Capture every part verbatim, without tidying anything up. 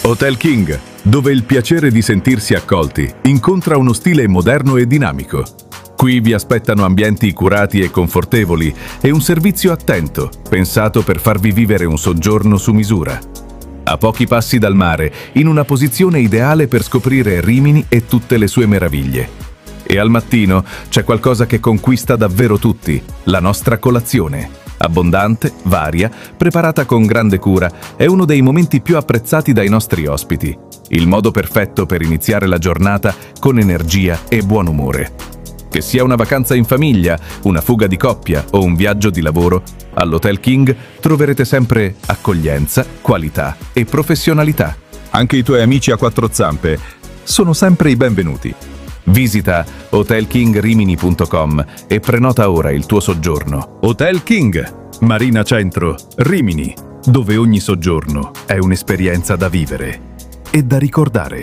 Hotel King, dove il piacere di sentirsi accolti incontra uno stile moderno e dinamico. Qui vi aspettano ambienti curati e confortevoli e un servizio attento, pensato per farvi vivere un soggiorno su misura. A pochi passi dal mare, in una posizione ideale per scoprire Rimini e tutte le sue meraviglie. E al mattino c'è qualcosa che conquista davvero tutti, la nostra colazione. Abbondante, varia, preparata con grande cura, è uno dei momenti più apprezzati dai nostri ospiti. Il modo perfetto per iniziare la giornata con energia e buon umore. Che sia una vacanza in famiglia, una fuga di coppia o un viaggio di lavoro, all'Hotel King troverete sempre accoglienza, qualità e professionalità. Anche i tuoi amici a quattro zampe sono sempre i benvenuti. Visita hotel king rimini punto com e prenota ora il tuo soggiorno. Hotel King, Marina Centro, Rimini, dove ogni soggiorno è un'esperienza da vivere e da ricordare.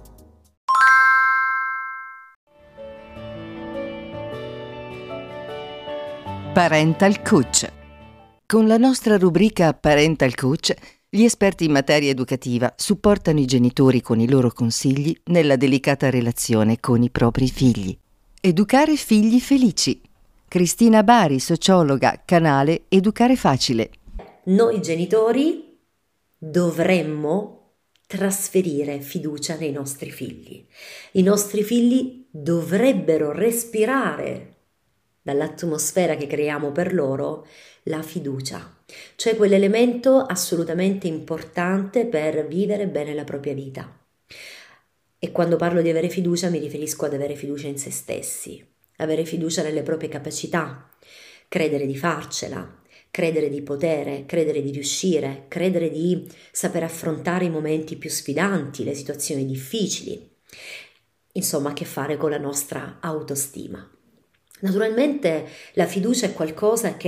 Parental Coach. Con la nostra rubrica Parental Coach, gli esperti in materia educativa supportano i genitori con i loro consigli nella delicata relazione con i propri figli. Educare figli felici. Cristina Bari, sociologa, canale Educare Facile. Noi genitori dovremmo trasferire fiducia nei nostri figli. I nostri figli dovrebbero respirare dall'atmosfera che creiamo per loro la fiducia, cioè quell'elemento assolutamente importante per vivere bene la propria vita. E quando parlo di avere fiducia mi riferisco ad avere fiducia in se stessi, avere fiducia nelle proprie capacità, credere di farcela, credere di potere, credere di riuscire, credere di saper affrontare i momenti più sfidanti, le situazioni difficili, insomma, a che fare con la nostra autostima. Naturalmente la fiducia è qualcosa che